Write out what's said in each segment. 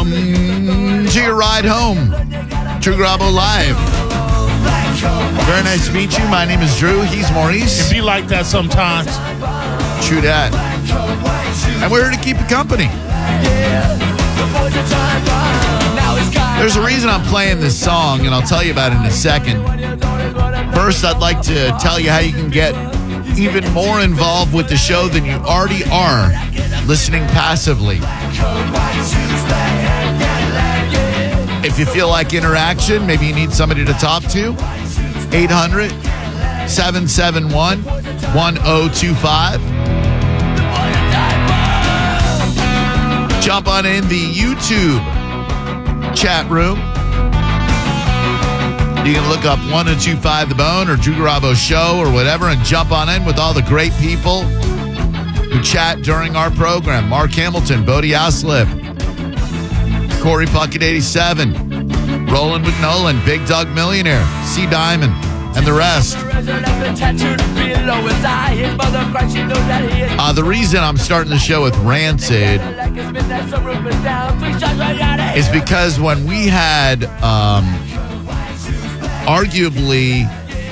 Welcome to your ride home. Drew Garabo Live. Very nice to meet you. My name is Drew. He's Maurice. It be like that sometimes. True that. And we're here to keep you company. There's a reason I'm playing this song, and I'll tell you about it in a second. First, I'd like to tell you how you can get even more involved with the show than you already are, listening passively. If you feel like interaction, maybe you need somebody to talk to, 800-771-1025. Jump on in the YouTube chat room. You can look up 1025 The Bone or Drew Garabo Show or whatever and jump on in with all the great people who chat during our program. Mark Hamilton, Bodie Auslip, Corey Puckett 87, Roland McNolan, Big Doug Millionaire, C Diamond, and the rest. The reason I'm starting the show with Rancid is because when we had arguably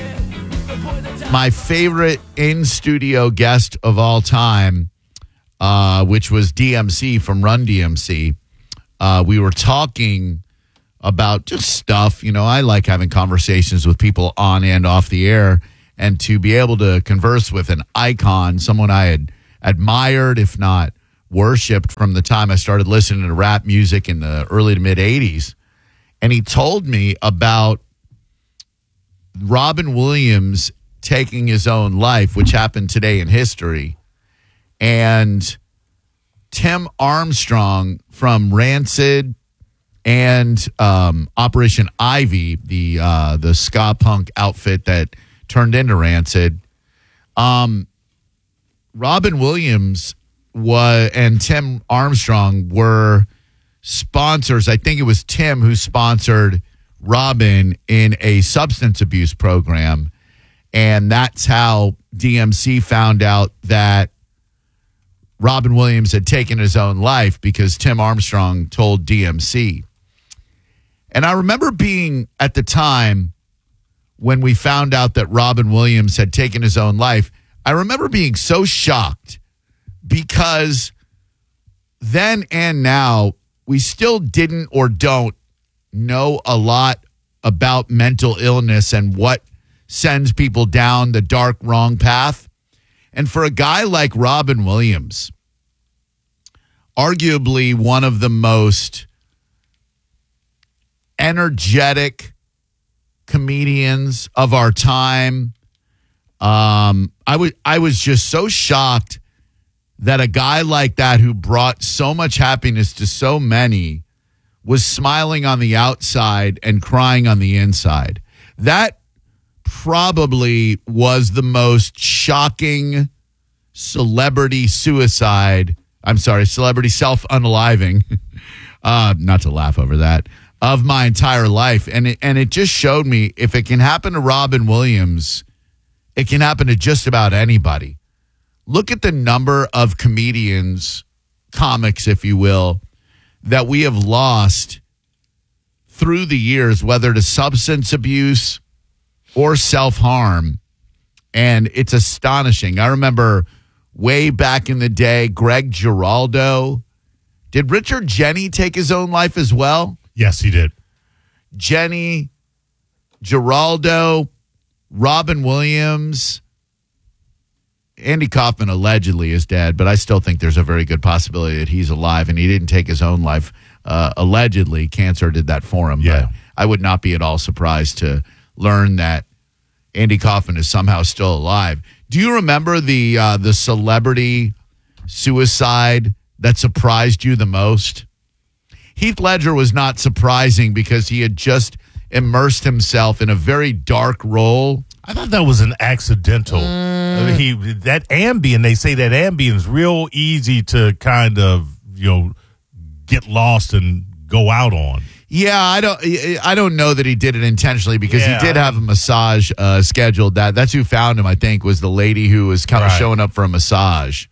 my favorite in-studio guest of all time, which was DMC from Run DMC, we were talking about just stuff. You know, I like having conversations with people on and off the air, and to be able to converse with an icon, someone I had admired, if not worshipped, from the time I started listening to rap music in the early to mid 80s. And he told me about Robin Williams taking his own life, which happened today in history, and Tim Armstrong from Rancid and Operation Ivy, the ska punk outfit that turned into Rancid. Robin Williams and Tim Armstrong were sponsors. I think it was Tim who sponsored Robin in a substance abuse program, and that's how DMC found out that Robin Williams had taken his own life, because Tim Armstrong told DMC. And I remember being, at the time when we found out that Robin Williams had taken his own life, I remember being so shocked, because then and now we still didn't or don't know a lot about mental illness and what sends people down the dark, wrong path. And for a guy like Robin Williams, arguably one of the most energetic comedians of our time, I was just so shocked that a guy like that, who brought so much happiness to so many, was smiling on the outside and crying on the inside. That probably was the most shocking celebrity self-unaliving, not to laugh over that, of my entire life. And it just showed me, if it can happen to Robin Williams, it can happen to just about anybody. Look at the number of comedians, comics, if you will, that we have lost through the years, whether to substance abuse or self-harm. And it's astonishing. I remember way back in the day, Greg Giraldo. Did Richard Jeni take his own life as well? Yes, he did. Jeni, Giraldo, Robin Williams, Andy Kaufman allegedly is dead, but I still think there's a very good possibility that he's alive, and he didn't take his own life. Allegedly, cancer did that for him. Yeah. But I would not be at all surprised to learn that Andy Kaufman is somehow still alive. Do you remember the celebrity suicide that surprised you the most? Heath Ledger was not surprising because he had just immersed himself in a very dark role. I thought that was an accidental. I mean, that Ambien, they say that Ambien is real easy to kind of, get lost and go out on. Yeah, I don't know that he did it intentionally, because he did have a massage scheduled. That's who found him, I think, was the lady who was kind of showing up for a massage. Right.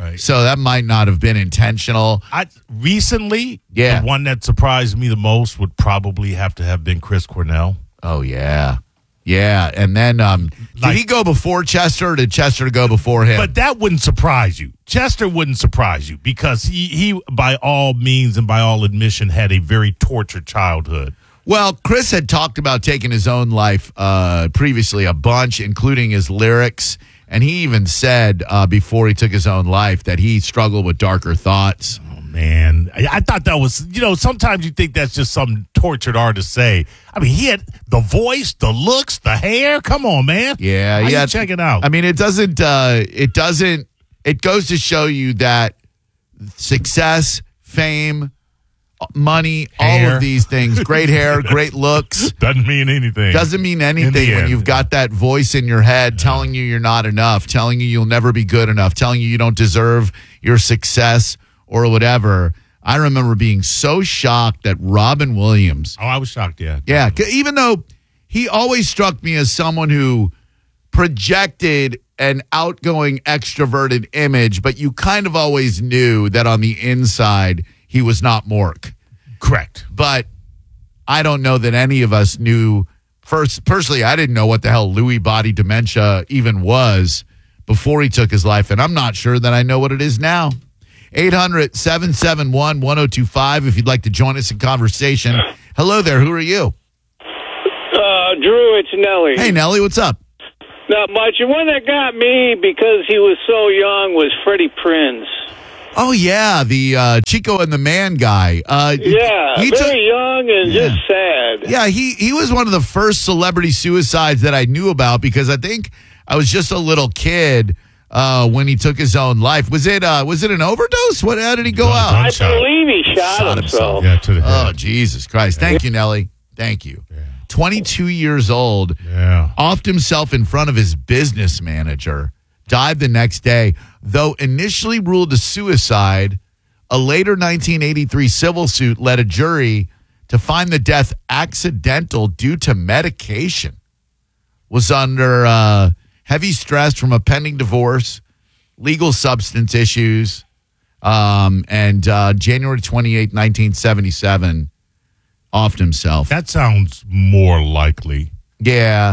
Right. So that might not have been intentional. Recently, Yeah. the one that surprised me the most would probably have to have been Chris Cornell. Oh, yeah. Yeah. And then did he go before Chester or did Chester go before him? But that wouldn't surprise you. Chester wouldn't surprise you because he by all means and by all admission, had a very tortured childhood. Well, Chris had talked about taking his own life previously a bunch, including his lyrics. And he even said before he took his own life that he struggled with darker thoughts. Oh, man. I thought that was, sometimes you think that's just some tortured artist say. I mean, he had the voice, the looks, the hair. Come on, man. Yeah. Yeah. Check it out. I mean, it goes to show you that success, fame, money, all Hair. of these things, great hair, great looks, Doesn't mean anything. doesn't mean In the anything when end. you've got that voice in your head telling you you're not enough, telling you you'll never be good enough, telling you don't deserve your success or whatever. I remember being so shocked that Robin Williams, Oh, I was shocked, yeah. yeah, even though he always struck me as someone who projected an outgoing, extroverted image, but you kind of always knew that on the inside he was not Mork. Correct. But I don't know that any of us knew. Personally, I didn't know what the hell Lewy body dementia even was before he took his life, and I'm not sure that I know what it is now. 800-771-1025 if you'd like to join us in conversation. Hello there. Who are you? Drew, it's Nelly. Hey, Nelly. What's up? Not much. And one that got me because he was so young was Freddie Prinze. Oh, yeah, the Chico and the Man guy. Very young and just sad. Yeah, he was one of the first celebrity suicides that I knew about because I think I was just a little kid when he took his own life. Was it an overdose? How did he go out? I believe he shot himself. Yeah, to the head. Oh, Jesus Christ. Thank you, Nelly. Thank you. 22 years old. Yeah. Offed himself in front of his business manager. Died the next day. Though initially ruled a suicide, a later 1983 civil suit led a jury to find the death accidental due to medication. Was under heavy stress from a pending divorce, legal substance issues, and January 28, 1977, offed himself. That sounds more likely. Yeah,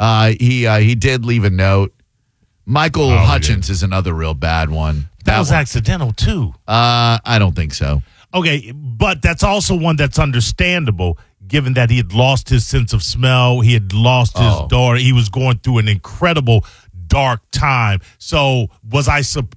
he did leave a note. Michael Hutchins is another real bad one. That was one. accidental, too. I don't think so. Okay, but that's also one that's understandable, given that he had lost his sense of smell. He had lost his daughter. He was going through an incredible dark time. So while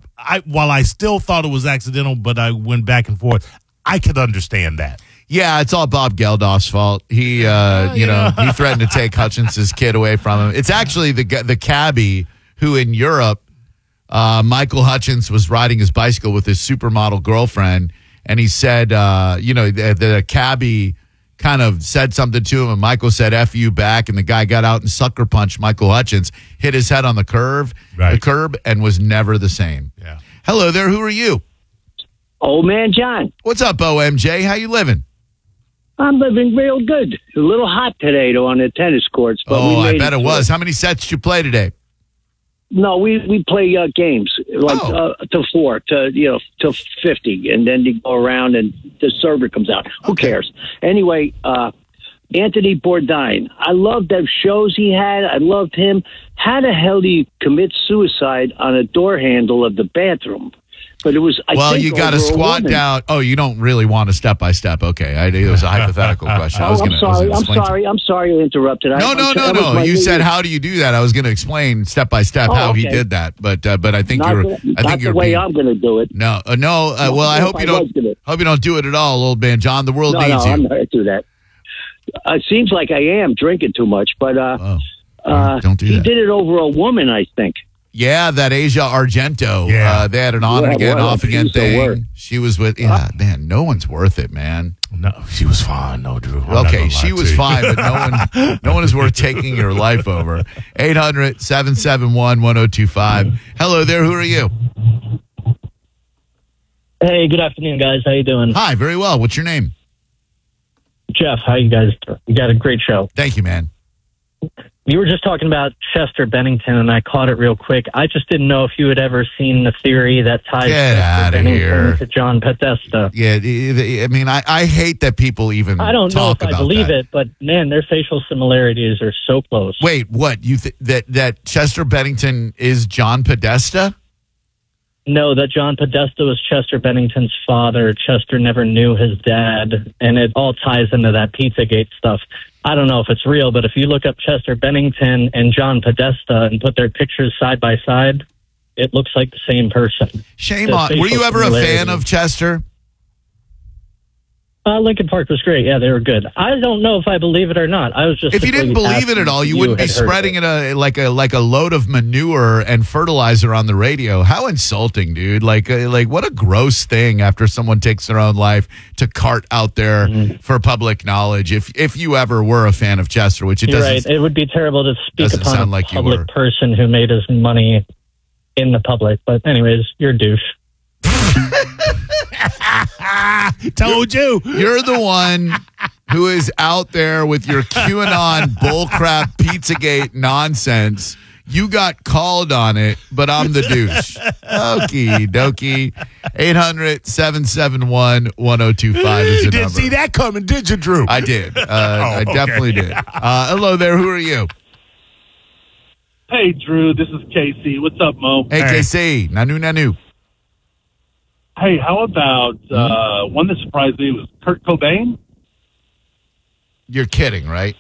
I still thought it was accidental, but I went back and forth, I could understand that. Yeah, it's all Bob Geldof's fault. He, he threatened to take Hutchins' kid away from him. It's actually the cabbie who in Europe, Michael Hutchins was riding his bicycle with his supermodel girlfriend, and he said, the cabbie kind of said something to him, and Michael said, F you back, and the guy got out and sucker punched Michael Hutchins, hit his head on the curb, and was never the same. Yeah. Hello there, who are you? Old man John. What's up, OMJ? How you living? I'm living real good. A little hot today, though, on the tennis courts. But we I made bet it was. How many sets did you play today? No, we play games to 4 to 50, and then you go around and the server comes out. Who cares? Anyway, Anthony Bourdain. I loved those shows he had. I loved him. How the hell do you commit suicide on a door handle of the bathroom? But it was. You got to squat down. Oh, you don't really want a step by step. Okay, it was a hypothetical question. I'm sorry I interrupted. No. You said how do you do that? I was going to explain step by step how he did that, but I think I'm going to do it. No. Well, I hope you don't do it at all, old man John. The world needs you. I'm not going to do that. It seems like I am drinking too much, but don't do that. He did it over a woman, I think. Yeah, that Asia Argento. Yeah. They had an on and again, off again thing. She was with. Yeah, man, no one's worth it, man. No, she was fine. No, Drew. Okay, she was fine, but no one is worth taking your life over. 800-771-1025. Hello there. Who are you? Hey, good afternoon, guys. How you doing? Hi, very well. What's your name? Jeff, how you guys doing? You got a great show. Thank you, man. You were just talking about Chester Bennington, and I caught it real quick. I just didn't know if you had ever seen the theory that ties Get Chester outta Bennington here. to John Podesta. Yeah, I mean, I hate that people even I don't know talk if I about believe that. it, but man, their facial similarities are so close. Wait, what? That Chester Bennington is John Podesta? No, that John Podesta was Chester Bennington's father. Chester never knew his dad, and it all ties into that Pizzagate stuff. I don't know if it's real, but if you look up Chester Bennington and John Podesta and put their pictures side by side, it looks like the same person. Shame The on. Were you facial ever a fan similarities. of Chester? Lincoln Park was great. Yeah, they were good. I don't know if I believe it or not. I was just If you didn't simply believe it at asking all, you if wouldn't be had heard of spreading it like a load of manure and fertilizer on the radio. How insulting, dude! Like what a gross thing after someone takes their own life to cart out there for public knowledge. If you ever were a fan of Chester, which it You're doesn't. right. It would be terrible to speak doesn't upon sound a like you were. public person who made his money in the public. But anyways, you're a douche. Told you. You're the one who is out there with your QAnon bullcrap Pizzagate nonsense. You got called on it, but I'm the douche. Okie dokie. 800-771-1025 is the Didn't number. see that coming, did you, Drew? I did. I okay. definitely did. Hello there. Who are you? Hey, Drew, this is Casey. What's up, Mo? Hey, Hey. KC. Nanu. Hey, how about one that surprised me was Kurt Cobain? You're kidding, right?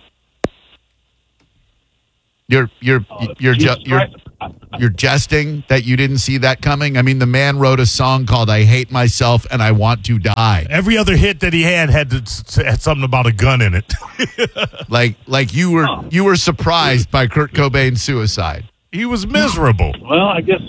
You're Jesus Christ. You're jesting that you didn't see that coming? I mean, the man wrote a song called I Hate Myself and I Want to Die. Every other hit that he had had something about a gun in it. Like you were surprised by Kurt Cobain's suicide. He was miserable. Well, I guess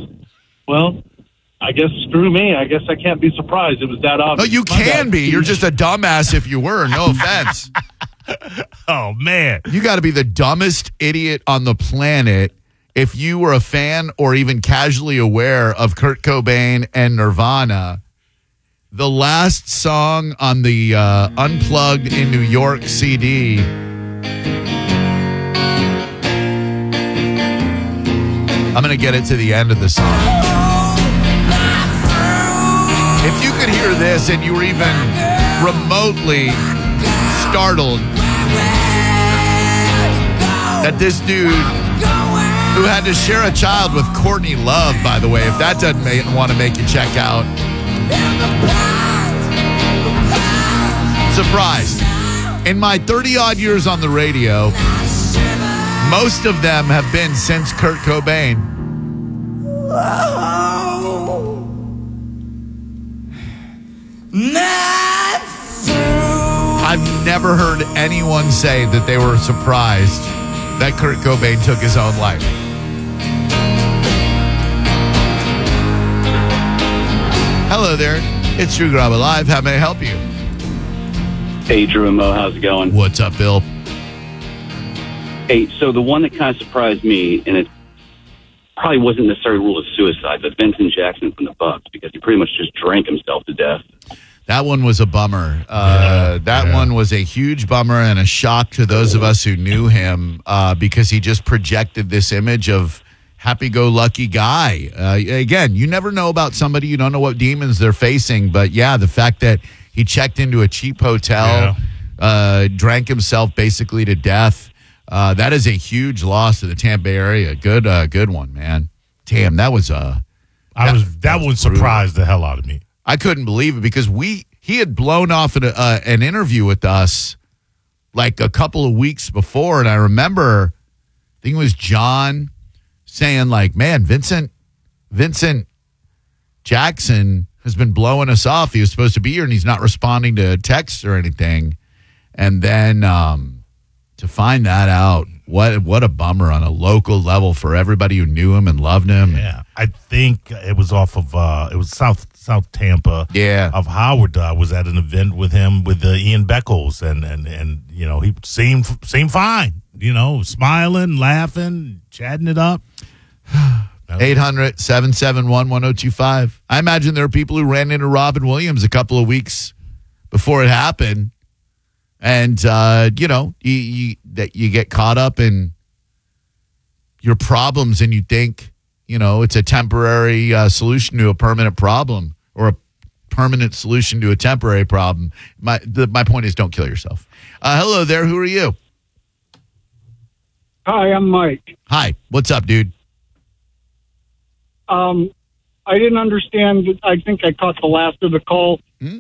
screw me. I guess I can't be surprised. It was that No, obvious. you My can bad. be. You're just a dumbass if you were. No offense. Oh, man. You got to be the dumbest idiot on the planet if you were a fan or even casually aware of Kurt Cobain and Nirvana. The last song on the Unplugged in New York CD. I'm going to get it to the end of the song. If you could hear this and you were even remotely startled that this dude who had to share a child with Courtney Love, by the way, if that doesn't want to make you check out. Surprised. In my 30-odd years on the radio, most of them have been since Kurt Cobain. I've never heard anyone say that they were surprised that Kurt Cobain took his own life. Hello there. It's Drew Garabo Live. How may I help you? Hey, Drew and Mo, how's it going? What's up, Bill? Hey, so the one that kind of surprised me, and it probably wasn't necessarily ruled as suicide, but Vincent Jackson from the Bucks, because he pretty much just drank himself to death. That one was a bummer. That one was a huge bummer and a shock to those of us who knew him because he just projected this image of happy-go-lucky guy. Again, you never know about somebody. You don't know what demons they're facing. But, yeah, the fact that he checked into a cheap hotel, drank himself basically to death, that is a huge loss to the Tampa Bay area. Good one, man. Damn, that was That one surprised the hell out of me. I couldn't believe it because he had blown off an interview with us like a couple of weeks before, and I remember, I think it was John saying like, "Man, Vincent Jackson has been blowing us off. He was supposed to be here, and he's not responding to texts or anything." And then to find that out, what a bummer on a local level for everybody who knew him and loved him. Yeah, I think it was off of it was South Tampa. Yeah. Of Howard. I was at an event with him with Ian Beckles, and you know he seemed fine. You know, smiling, laughing, chatting it up. 800-771-1025. I imagine there are people who ran into Robin Williams a couple of weeks before it happened. And, you know, you get caught up in your problems and you think, it's a temporary solution to a permanent problem or a permanent solution to a temporary problem. My point is, don't kill yourself. Hello there. Who are you? Hi, I'm Mike. Hi. What's up, dude? I didn't understand. I think I caught the last of the call.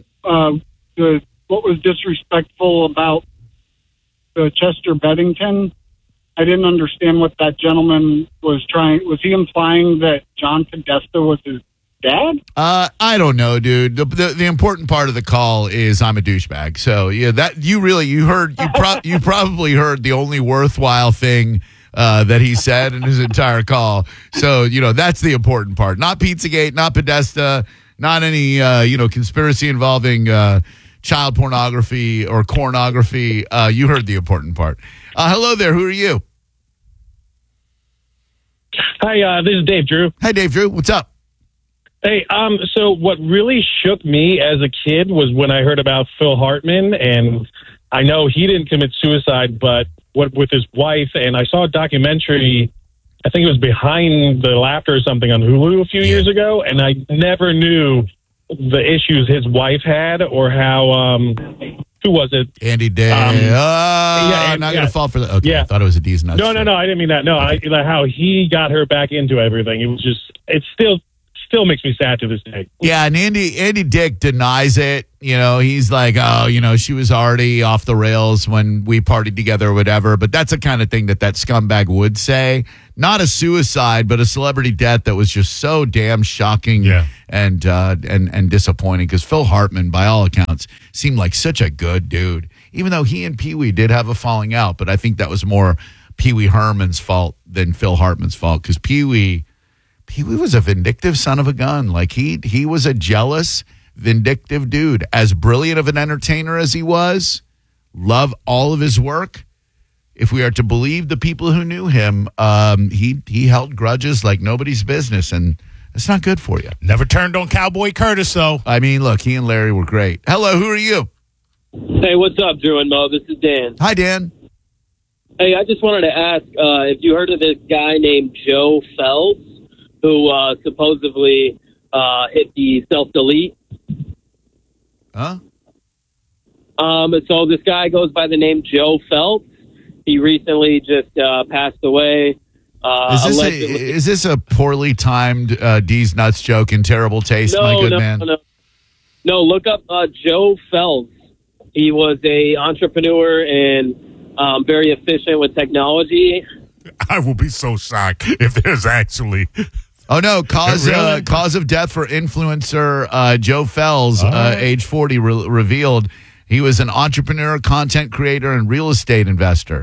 What was disrespectful about Chester Bennington? I didn't understand what that gentleman was trying. Was he implying that John Podesta was his dad? I don't know, dude. The important part of the call is I'm a douchebag. So yeah, that you probably heard the only worthwhile thing that he said in his entire call. So that's the important part. Not Pizzagate, not Podesta, not any conspiracy involving child pornography or cornography. You heard the important part. Hello there. Who are you? Hi, this is Dave Drew. Hi, Dave Drew. What's up? Hey, so what really shook me as a kid was when I heard about Phil Hartman, and I know he didn't commit suicide, but what with his wife, and I saw a documentary, I think it was Behind the Laughter or something on Hulu a few years ago, and I never knew the issues his wife had or how, who was it? Andy Day. I'm not going to fall for that. Okay, yeah. I thought it was a D's nuts. No, I didn't mean that. No, okay. How he got her back into everything. It was just, it still makes me sad to this day. Yeah, and Andy Dick denies it. He's like, she was already off the rails when we partied together or whatever. But that's the kind of thing that scumbag would say. Not a suicide, but a celebrity death that was just so damn shocking and disappointing. Because Phil Hartman, by all accounts, seemed like such a good dude. Even though he and Pee Wee did have a falling out, but I think that was more Pee Wee Herman's fault than Phil Hartman's fault. Because Pee Wee was a vindictive son of a gun. Like he was a jealous, vindictive dude. As brilliant of an entertainer as he was, love all of his work. If we are to believe the people who knew him, he held grudges like nobody's business, and it's not good for you. Never turned on Cowboy Curtis, though. I mean, look, he and Larry were great. Hello, who are you? Hey, what's up, Drew and Mo? This is Dan. Hi, Dan. Hey, I just wanted to ask if you heard of this guy named Joe Phelps, who supposedly hit the self-delete. Huh? So this guy goes by the name Joe Phelps. He recently just passed away. Is this a poorly timed D's Nuts joke in terrible taste, my good man? No, look up Joe Phelps. He was a entrepreneur and very efficient with technology. I will be so shocked if there's actually... Oh, no. Cause of death for influencer Joe Fells, age 40, revealed he was an entrepreneur, content creator, and real estate investor.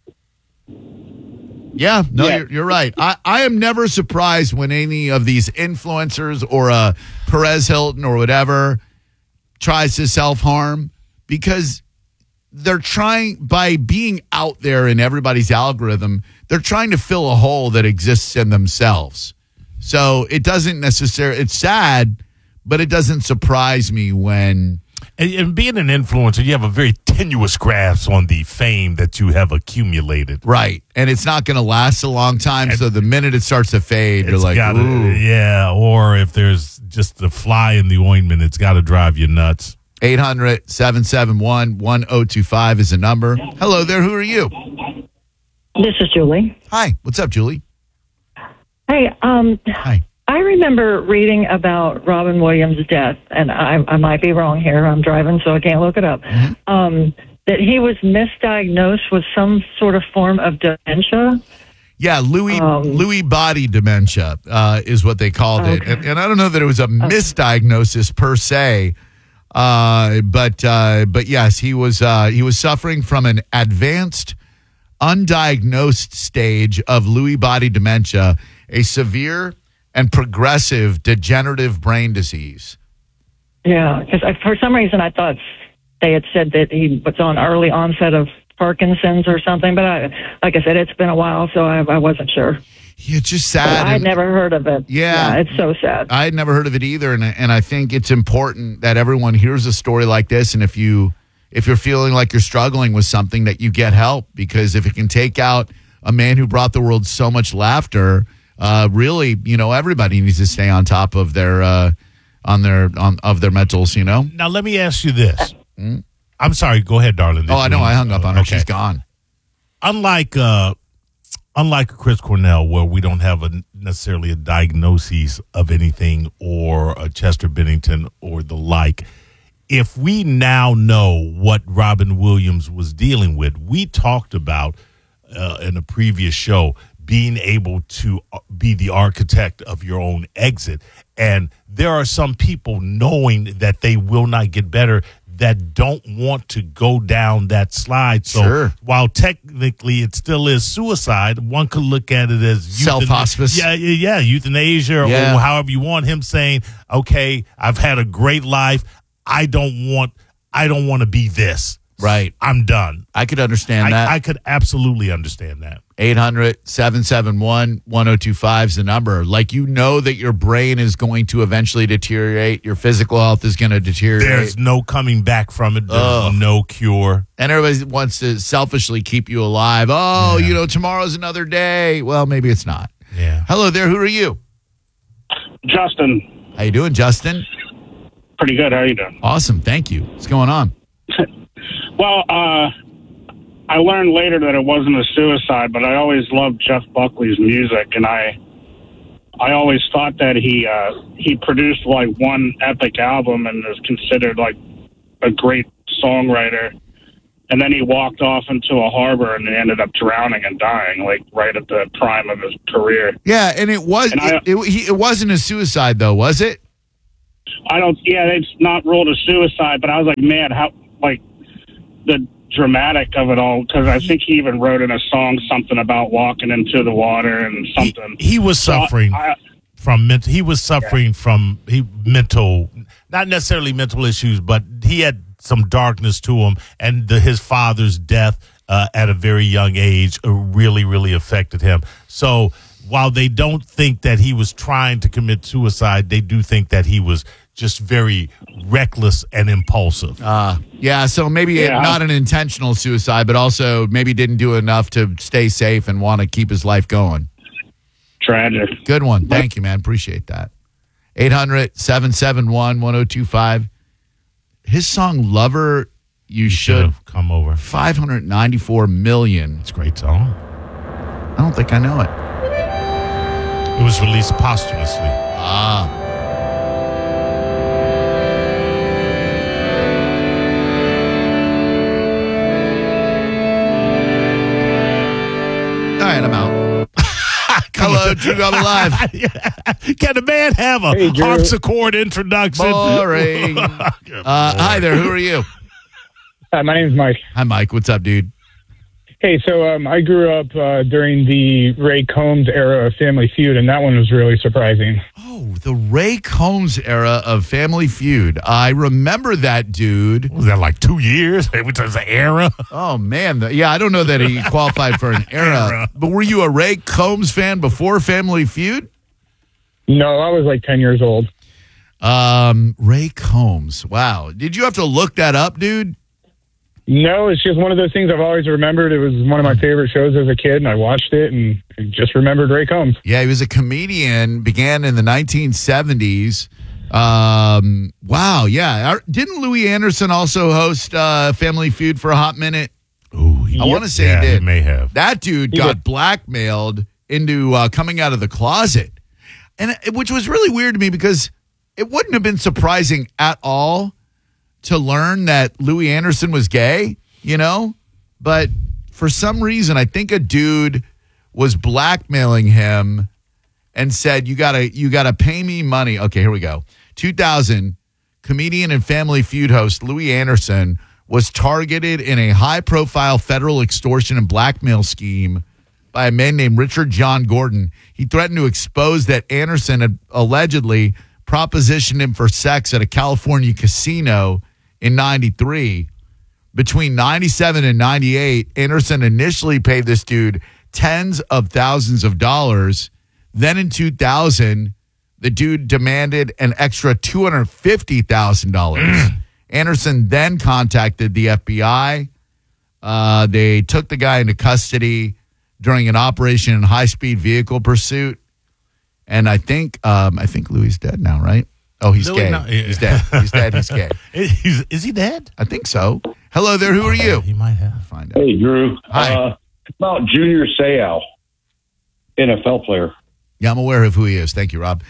Yeah, no, yeah. You're right. I am never surprised when any of these influencers or Perez Hilton or whatever tries to self-harm, because they're trying, by being out there in everybody's algorithm, they're trying to fill a hole that exists in themselves. So it doesn't necessarily, it's sad, but it doesn't surprise me when... And being an influencer, you have a very tenuous grasp on the fame that you have accumulated. Right. And it's not going to last a long time, so the minute it starts to fade, you're like, ooh. Yeah, or if there's just a fly in the ointment, it's got to drive you nuts. 800-771-1025 is the number. Hello there, who are you? This is Julie. Hi, what's up, Julie? Hey, Hi. I remember reading about Robin Williams' death, and I might be wrong here. I'm driving, so I can't look it up. Mm-hmm. That he was misdiagnosed with some sort of form of dementia. Yeah, Lewy body dementia is what they called it. And I don't know that it was a misdiagnosis per se, but yes, he was suffering from an advanced, undiagnosed stage of Lewy body dementia, a severe and progressive degenerative brain disease. Yeah, because for some reason I thought they had said that he was on early onset of Parkinson's or something, but like I said, it's been a while, so I wasn't sure. Yeah, it's just sad. I'd never heard of it. Yeah, it's so sad. I had never heard of it either, and I think it's important that everyone hears a story like this, and if you're feeling like you're struggling with something, that you get help, because if it can take out a man who brought the world so much laughter. Really, everybody needs to stay on top of their of their mentals. Now let me ask you this. I'm sorry. Go ahead, darling. I know. I hung up on her. Okay. She's gone. Unlike Chris Cornell, where we don't have necessarily a diagnosis of anything or a Chester Bennington or the like, if we now know what Robin Williams was dealing with, we talked about in a previous show being able to be the architect of your own exit. And there are some people knowing that they will not get better that don't want to go down that slide. So while technically it still is suicide, one could look at it as self-hospice. Yeah, euthanasia or however you want. Him saying, okay, I've had a great life. I don't want to be this. Right. I'm done. I could understand that. I could absolutely understand that. 800-771-1025 is the number. Like, that your brain is going to eventually deteriorate. Your physical health is going to deteriorate. There's no coming back from it. There's no cure. And everybody wants to selfishly keep you alive. Tomorrow's another day. Well, maybe it's not. Yeah. Hello there. Who are you? Justin. How you doing, Justin? Pretty good. How are you doing? Awesome. Thank you. What's going on? Well, I learned later that it wasn't a suicide, but I always loved Jeff Buckley's music, and I always thought that he produced like one epic album and is considered like a great songwriter. And then he walked off into a harbor and ended up drowning and dying, like right at the prime of his career. Yeah, and it wasn't a suicide though, was it? It's not ruled a suicide, but I was like, man, how, like, the dramatic of it all, because I think he even wrote in a song something about walking into the water and something. He was suffering from mental, not necessarily mental issues, but he had some darkness to him, and his father's death at a very young age really, really affected him. So while they don't think that he was trying to commit suicide, they do think that he was just very reckless and impulsive. So maybe not an intentional suicide, but also maybe didn't do enough to stay safe and want to keep his life going. Tragic. Good one. Thank you, man. Appreciate that. 800-771-1025. His song Lover, You Should Have Come Over. 594 million. It's a great song. I don't think I know it. It was released posthumously. All right, I'm out. Hello, Drew, I'm alive. Can a man have a harpsichord introduction? Boring. Hi there, who are you? Hi, my name's Mike. Hi, Mike. What's up, dude? Hey, so I grew up during the Ray Combs era of Family Feud, and that one was really surprising. Oh, the Ray Combs era of Family Feud. I remember that, dude. Was that like 2 years? Which was an era? Oh, man. I don't know that he qualified for an era. But were you a Ray Combs fan before Family Feud? No, I was like 10 years old. Ray Combs. Wow. Did you have to look that up, dude? No, it's just one of those things I've always remembered. It was one of my favorite shows as a kid, and I watched it and just remembered Ray Combs. Yeah, he was a comedian, began in the 1970s. Wow, yeah. Didn't Louis Anderson also host Family Feud for a hot minute? Ooh, I want to say he did. He may have. That dude got blackmailed into coming out of the closet, and which was really weird to me because it wouldn't have been surprising at all to learn that Louis Anderson was gay, but for some reason, I think a dude was blackmailing him and said, you gotta pay me money. Okay, here we go. 2000, comedian and Family Feud host Louis Anderson was targeted in a high-profile federal extortion and blackmail scheme by a man named Richard John Gordon. He threatened to expose that Anderson had allegedly propositioned him for sex at a California casino in 93. Between 97 and 98, Anderson initially paid this dude tens of thousands of dollars. Then in 2000, the dude demanded an extra $250,000. Anderson then contacted the FBI. They took the guy into custody. during an operation in high-speed vehicle pursuit. And I think Louis is dead now, right? Oh, he's Louis, gay. no, He's dead. He's dead. He's gay. Is he dead? I think so. Hello there. Who are you? He might have. Find out. Hey, Drew. Hi. About Junior Seau, NFL player. Yeah, I'm aware of who he is. Thank you, Rob.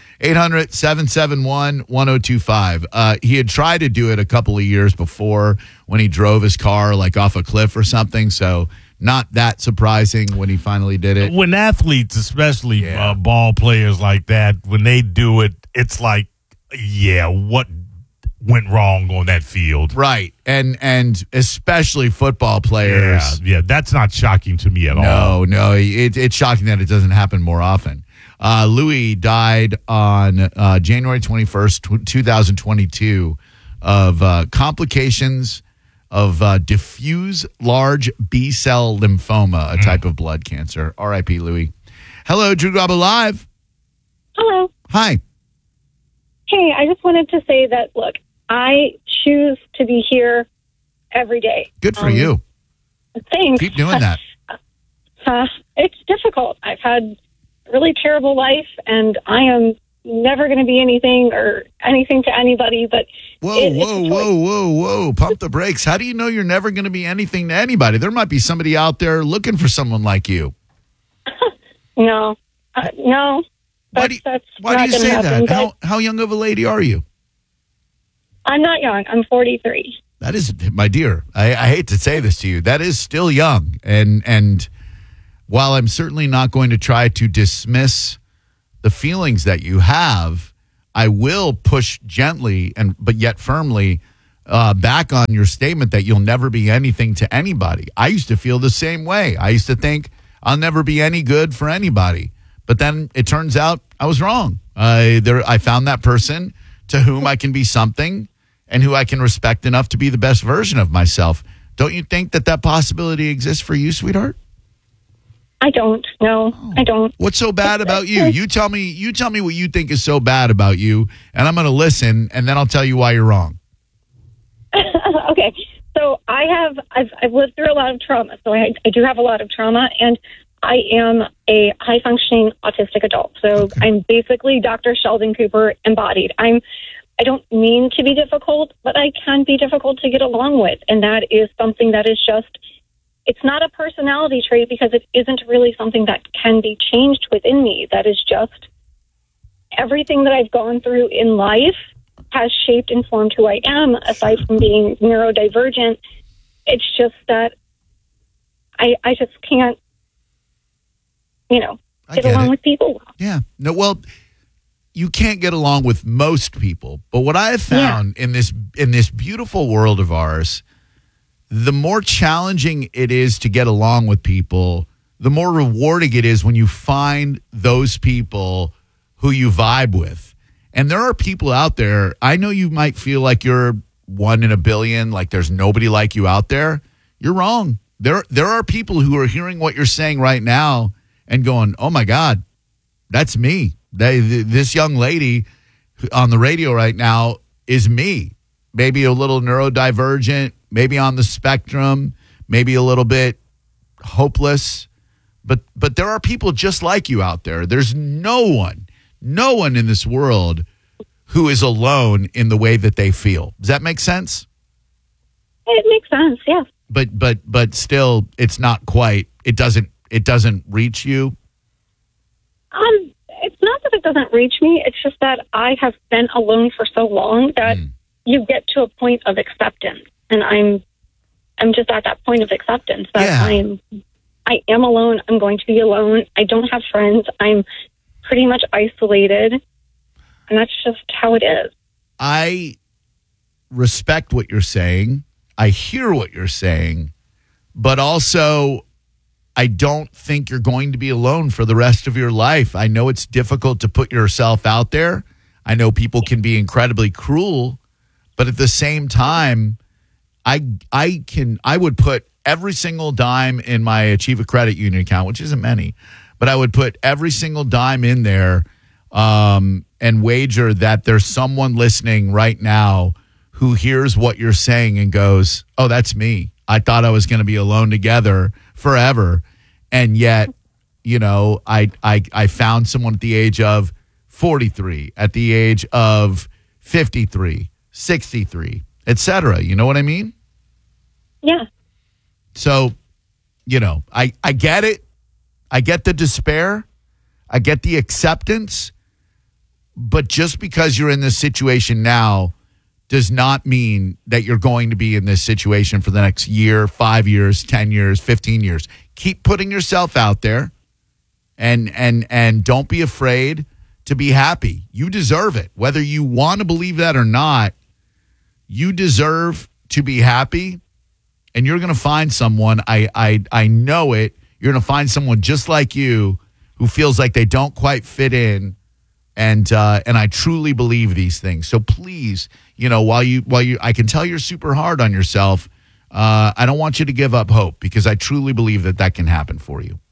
800-771-1025. He had tried to do it a couple of years before when he drove his car like off a cliff or something. So not that surprising when he finally did it. When athletes, especially ball players like that, when they do it, it's like, what went wrong on that field? Right. And especially football players. Yeah, that's not shocking to me at all. No. It's shocking that it doesn't happen more often. Louis died on January 21st, 2022 of complications of diffuse large B-cell lymphoma, a type of blood cancer. R.I.P. Louis. Hello, Drew Garabo Live. Hello. Hi. Hey, I just wanted to say that, look, I choose to be here every day. Good for you. Thanks. Keep doing that. It's difficult. I've had a really terrible life, and I am never going to be anything or anything to anybody, but Whoa. Pump the brakes. How do you know you're never going to be anything to anybody? There might be somebody out there looking for someone like you. No. Why do you say that? How young of a lady are you? I'm not young. I'm 43. That is, my dear, I hate to say this to you. That is still young. And while I'm certainly not going to try to dismiss the feelings that you have, I will push gently but yet firmly back on your statement that you'll never be anything to anybody. I used to feel the same way. I used to think I'll never be any good for anybody. But then it turns out I was wrong. I found that person to whom I can be something and who I can respect enough to be the best version of myself. Don't you think that possibility exists for you, sweetheart? I don't. No, I don't. What's so bad about you? You tell me what you think is so bad about you, and I'm going to listen, and then I'll tell you why you're wrong. Okay. So I've lived through a lot of trauma. So I do have a lot of trauma, and I am a high-functioning autistic adult. So I'm basically Dr. Sheldon Cooper embodied. I don't mean to be difficult, but I can be difficult to get along with. And that is something that is just, it's not a personality trait because it isn't really something that can be changed within me. That is just everything that I've gone through in life has shaped and formed who I am, aside from being neurodivergent. It's just that I just can't, get along with people. Yeah. No, well, you can't get along with most people. But what I have found in this beautiful world of ours, the more challenging it is to get along with people, the more rewarding it is when you find those people who you vibe with. And there are people out there, I know you might feel like you're one in a billion, like there's nobody like you out there. You're wrong. There are people who are hearing what you're saying right now and going, oh my God, that's me. This young lady on the radio right now is me. Maybe a little neurodivergent, maybe on the spectrum, maybe a little bit hopeless. But there are people just like you out there. There's no one in this world who is alone in the way that they feel. Does that make sense? It makes sense, yeah. But still, it's not quite. It doesn't reach you. It's not that it doesn't reach me. It's just that I have been alone for so long that you get to a point of acceptance, and I'm just at that point of acceptance that I am alone. I'm going to be alone. I don't have friends. I'm pretty much isolated, and that's just how it is. I respect what you're saying. I hear what you're saying, but also I don't think you're going to be alone for the rest of your life. I know it's difficult to put yourself out there. I know people can be incredibly cruel, but at the same time, I would put every single dime in my Achieve a Credit Union account, which isn't many, but I would put every single dime in there and wager that there's someone listening right now who hears what you're saying and goes, oh, that's me. I thought I was going to be alone together forever. And yet I found someone at the age of 43, at the age of 53, 63, etc. You know what I mean? Yeah. So, I get it. I get the despair. I get the acceptance. But just because you're in this situation now does not mean that you're going to be in this situation for the next year, 5 years, 10 years, 15 years. Keep putting yourself out there and don't be afraid to be happy. You deserve it. Whether you want to believe that or not, you deserve to be happy, and you're going to find someone. I know it. You're going to find someone just like you who feels like they don't quite fit in. And I truly believe these things. So please, while you, I can tell you're super hard on yourself. I don't want you to give up hope, because I truly believe that can happen for you.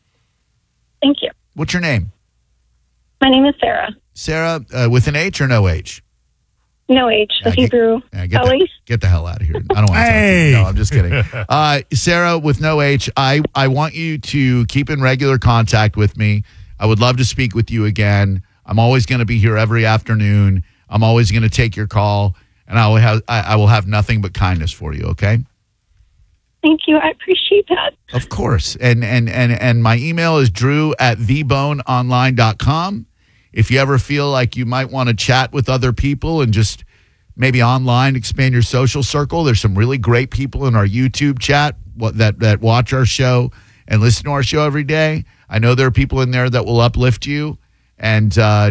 Thank you. What's your name? My name is Sarah. Sarah, with an H or no H? No H. The Hebrew. Get the hell out of here. I don't want to. Hey. No, I'm just kidding. Sarah, with no H, I want you to keep in regular contact with me. I would love to speak with you again. I'm always going to be here every afternoon. I'm always going to take your call, and I will have nothing but kindness for you, okay? Thank you. I appreciate that. Of course. And my email is drew@theboneonline.com. If you ever feel like you might want to chat with other people and just maybe online expand your social circle, there's some really great people in our YouTube chat that watch our show and listen to our show every day. I know there are people in there that will uplift you. And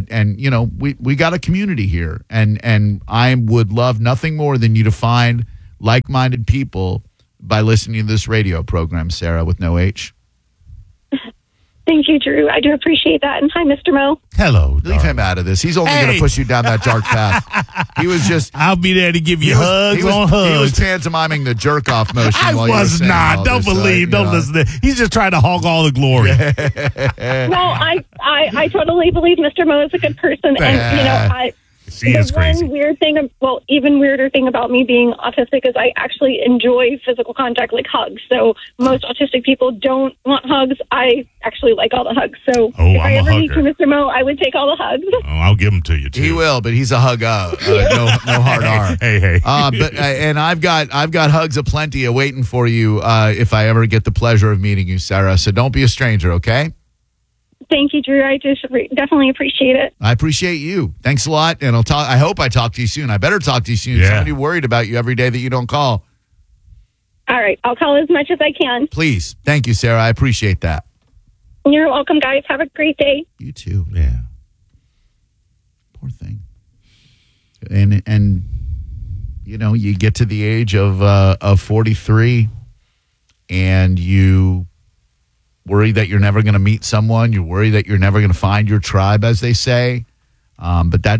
we got a community here, and I would love nothing more than you to find like-minded people by listening to this radio program, Sarah, with no H. Thank you, Drew. I do appreciate that. And hi, Mr. Mo. Hello. Leave him out of this. He's only going to push you down that dark path. He was just... I'll be there to give you hugs on hugs. He was pantomiming the jerk-off motion. I was not. Don't believe. Don't listen. He's just trying to hog all the glory. No, I totally believe Mr. Mo is a good person. And, She is crazy. One weird thing, even weirder thing about me being autistic is I actually enjoy physical contact, like hugs. So most autistic people don't want hugs. I actually like all the hugs. So if I ever meet you, Mr. Mo, I would take all the hugs. Oh, I'll give them to you too. He will, but he's a hug. No hard R. Hey. And I've got hugs aplenty awaiting for you if I ever get the pleasure of meeting you, Sarah. So don't be a stranger, okay? Thank you, Drew. I just definitely appreciate it. I appreciate you. Thanks a lot, and I hope I talk to you soon. I better talk to you soon. Yeah. Somebody worried about you every day that you don't call. All right. I'll call as much as I can. Please. Thank you, Sarah. I appreciate that. You're welcome, guys. Have a great day. You too. Yeah. Poor thing. And you get to the age of 43, and you worry that you're never going to meet someone. You worry that you're never going to find your tribe, as they say. But that,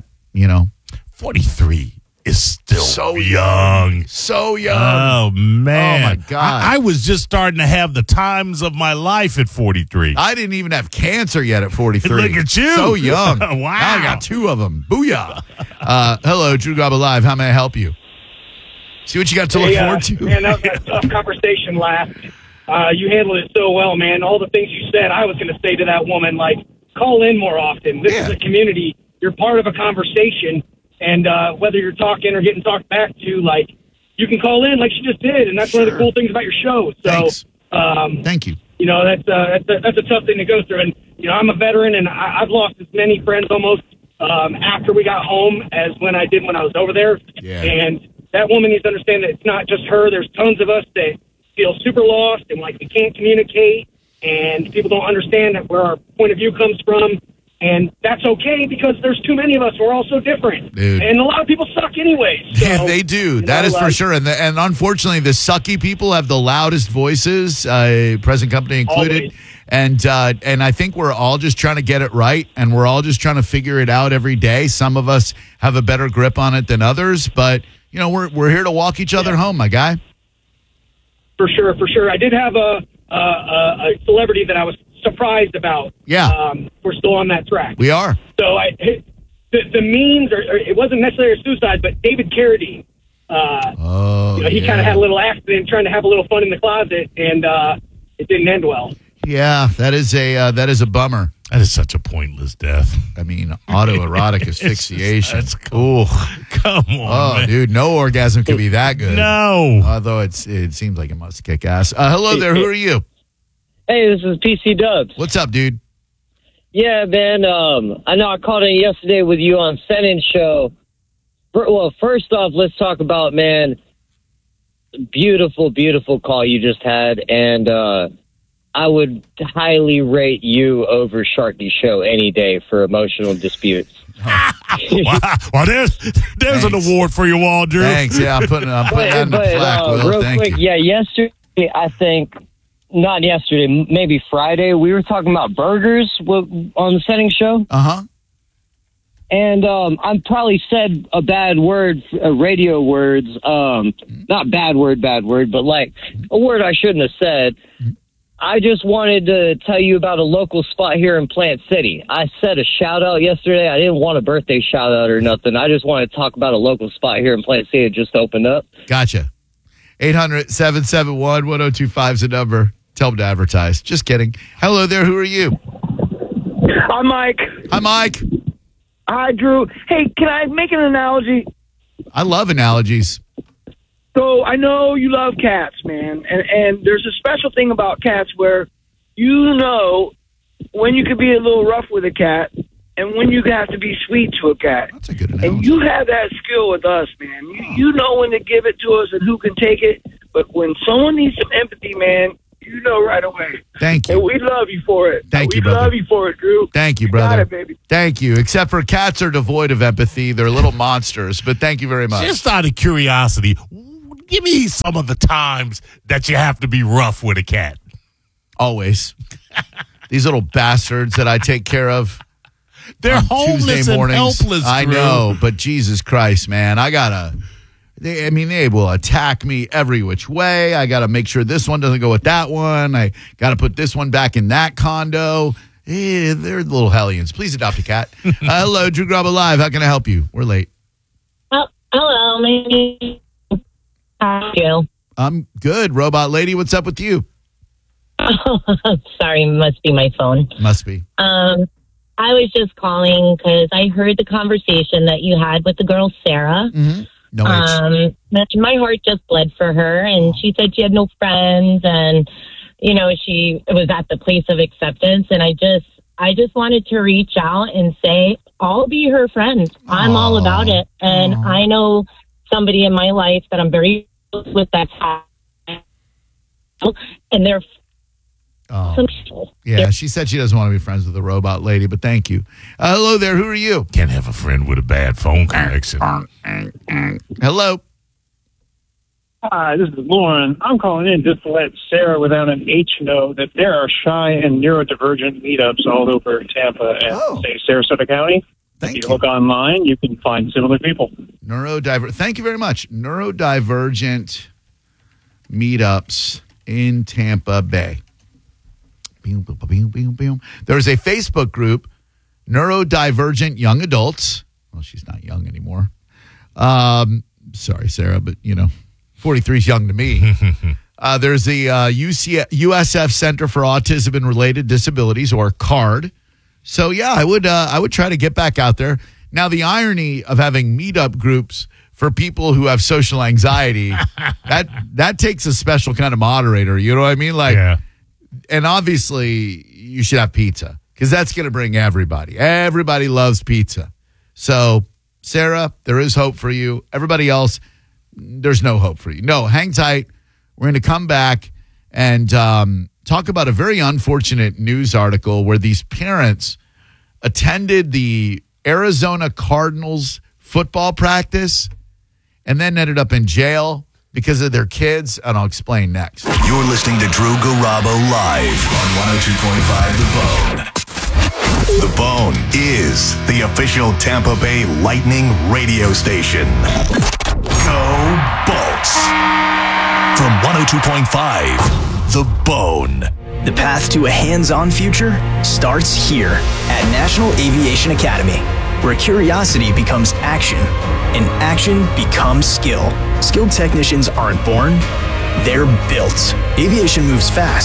43 is still so young. So young. Oh, man. Oh, my God. I was just starting to have the times of my life at 43. I didn't even have cancer yet at 43. Look at you. So young. Wow. Now I got two of them. Booyah. Hello, Drew Garabo Live. How may I help you? See what you got to look forward to? Man, that was a tough conversation last. You handled it so well, man. All the things you said, I was going to say to that woman, call in more often. This is a community. You're part of a conversation, and whether you're talking or getting talked back to, you can call in like she just did, and that's one of the cool things about your show. So, thank you. That's a tough thing to go through, and I'm a veteran, and I've lost as many friends almost after we got home as when I did when I was over there. Yeah. And that woman needs to understand that it's not just her. There's tons of us that feel super lost and we can't communicate, and people don't understand where our point of view comes from, and that's okay because there's too many of us. We're all so different. Dude. And a lot of people suck anyways. So, Yeah, they do. That is for sure. And unfortunately, the sucky people have the loudest voices, present company included. Always. And I think we're all just trying to get it right, and we're all just trying to figure it out every day. Some of us have a better grip on it than others, but we're here to walk each other home, my guy. For sure. I did have a celebrity that I was surprised about. Yeah. We're still on that track. We are. So the memes, or it wasn't necessarily a suicide, but David Carradine. He kind of had a little accident trying to have a little fun in the closet, and it didn't end well. Yeah, that is a bummer. That is such a pointless death. I mean, autoerotic asphyxiation. That's cool. Come on, man. Dude, no orgasm could be that good. No. Although it seems like it must kick ass. Hello there. Who are you? Hey, this is PC Dubs. What's up, dude? Yeah, man. I know I called in yesterday with you on Senin show. Well, first off, let's talk about, man, beautiful, beautiful call you just had. And I would highly rate you over Sharky Show any day for emotional disputes. Well, there's an award for you, Drew. Thanks. Yeah, I'm putting that in the plaque, Will. Real Thank quick, you. yeah, yesterday, I think, not yesterday, maybe Friday, we were talking about burgers on the Setting show. Uh-huh. And I probably said a bad word, radio words, not bad word, but like a word I shouldn't have said. I just wanted to tell you about a local spot here in Plant City. I said a shout out yesterday. I didn't want a birthday shout out or nothing. I just wanted to talk about a local spot here in Plant City that just opened up. Gotcha. 800-771-1025 is the number. Tell them to advertise. Just kidding. Hello there. Who are you? I'm Mike. Hi, Mike. Hi, Drew. Hey, can I make an analogy? I love analogies. So I know you love cats, man, and there's a special thing about cats where you know when you could be a little rough with a cat and when you have to be sweet to a cat. That's a good analogy. And you have that skill with us, man. You know when to give it to us and who can take it, but when someone needs some empathy, man, you know right away. Thank you. And we love you for it. Thank you, We brother. love you for it, Drew. Thank you, You brother. got it, baby. Thank you. Except for cats are devoid of empathy. They're little monsters, but thank you very much. Just out of curiosity, give me some of the times that you have to be rough with a cat. Always. These little bastards that I take care of. They're on homeless Tuesday and mornings. helpless, I Drew. know, but Jesus Christ, man, they will attack me every which way. I got to make sure this one doesn't go with that one. I got to put this one back in that condo. They're little hellions. Please adopt a cat. Hello, Drew Graba Live. How can I help you? We're late. Oh, hello, maybe. How are you? I'm good. Robot Lady, what's up with you? Sorry, must be my phone. Must be. I was just calling because I heard the conversation that you had with the girl Sarah. Mm-hmm. No My heart just bled for her, and she said she had no friends, and she was at the place of acceptance, and I just wanted to reach out and say I'll be her friend. I'm all about it, and I know somebody in my life that I'm very close with that's and they're some people. Yeah, she said she doesn't want to be friends with the robot lady, but thank you. Hello there. Who are you? Can't have a friend with a bad phone connection. Hello. Hi, this is Lauren. I'm calling in just to let Sarah without an H know that there are shy and neurodivergent meetups all over Tampa and say Sarasota County. If you look online, you can find similar people. Thank you very much. Neurodivergent meetups in Tampa Bay. There's a Facebook group, Neurodivergent Young Adults. Well, she's not young anymore. Sorry, Sarah, but 43 is young to me. There's the USF Center for Autism and Related Disabilities, or CARD. So yeah, I would try to get back out there. Now, the irony of having meetup groups for people who have social anxiety, that takes a special kind of moderator. You know what I mean? And obviously you should have pizza because that's going to bring everybody. Everybody loves pizza. So, Sarah, there is hope for you. Everybody else, there's no hope for you. No, hang tight. We're going to come back and talk about a very unfortunate news article where these parents attended the Arizona Cardinals football practice and then ended up in jail because of their kids, and I'll explain next. You're listening to Drew Garabo live on 102.5 The Bone. The Bone is the official Tampa Bay Lightning radio station. Go Bolts! From 102.5 The Bone. The path to a hands-on future starts here at National Aviation Academy, where curiosity becomes action and action becomes skill. Skilled technicians aren't born, they're built. Aviation moves fast,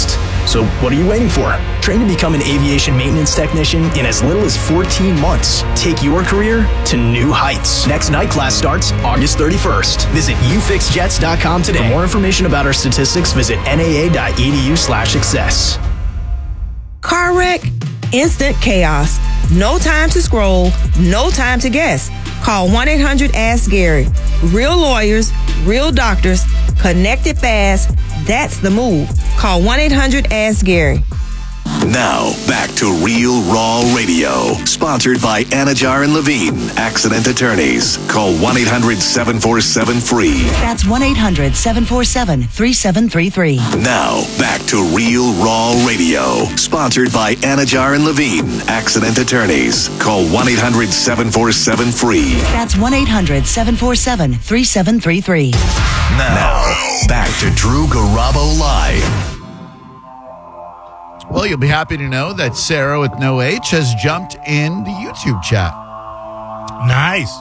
So what are you waiting for? Train to become an aviation maintenance technician in as little as 14 months. Take your career to new heights. Next night class starts August 31st. Visit ufixjets.com today. For more information about our statistics, visit naa.edu/success. Car wreck? Instant chaos. No time to scroll, no time to guess. Call 1-800-ASK-GARY. Real lawyers, real doctors, connected fast. That's the move. Call 1-800-ASK-GARY. Now, back to Real Raw Radio. Sponsored by Anajar and Levine, Accident Attorneys. Call 1-800-747-FREE. That's 1-800-747-3733. Now, back to Real Raw Radio. Sponsored by Anajar and Levine, Accident Attorneys. Call 1-800-747-FREE. That's 1-800-747-3733. Now, back to Drew Garabo Live. Well, you'll be happy to know that Sarah with no H has jumped in the YouTube chat. Nice.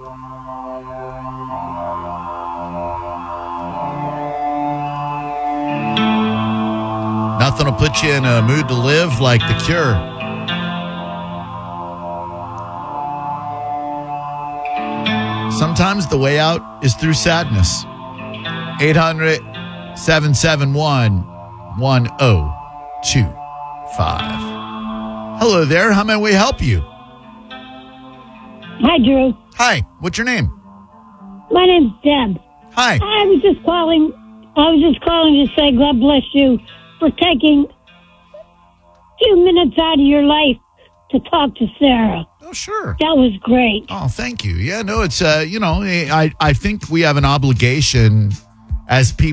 Nothing will put you in a mood to live like The Cure. Sometimes the way out is through sadness. 800-771-1025. Hello there. How may we help you? Hi, Drew. Hi. What's your name? My name's Deb. Hi. I was just calling to say God bless you for taking a few minutes out of your life to talk to Sarah. Oh, sure. That was great. Oh, thank you. Yeah, no, it's, I think we have an obligation as people